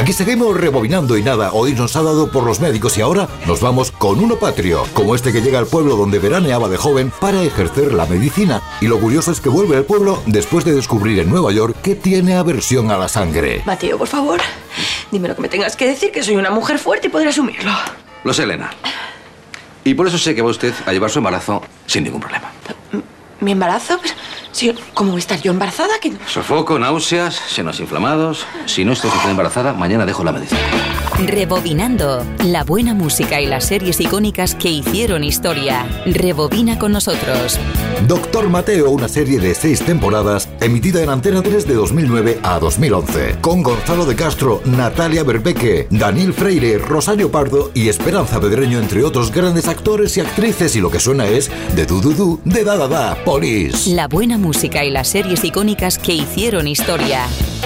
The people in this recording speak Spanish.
Aquí seguimos rebobinando y nada, hoy nos ha dado por los médicos y ahora nos vamos con uno patrio, como este que llega al pueblo donde veraneaba de joven para ejercer la medicina. Y lo curioso es que vuelve al pueblo después de descubrir en Nueva York que tiene aversión a la sangre. Mateo, por favor, dime lo que me tengas que decir, que soy una mujer fuerte y podré asumirlo. Lo sé, Elena. Y por eso sé que va usted a llevar su embarazo sin ningún problema. ¿Mi embarazo? Pues, sí, ¿cómo voy a estar yo embarazada? ¿Que... Sofoco, náuseas, senos inflamados. Si no estoy embarazada, mañana dejo la medicina. Rebobinando. La buena música y las series icónicas que hicieron historia. Rebobina con nosotros. Doctor Mateo, una serie de 6 temporadas, emitida en Antena 3 de 2009 a 2011. Con Gonzalo de Castro, Natalia Berbeque, Daniel Freire, Rosario Pardo y Esperanza Pedreño, entre otros grandes actores y actrices. Y lo que suena es de du, de da, Police. La buena música y las series icónicas que hicieron historia.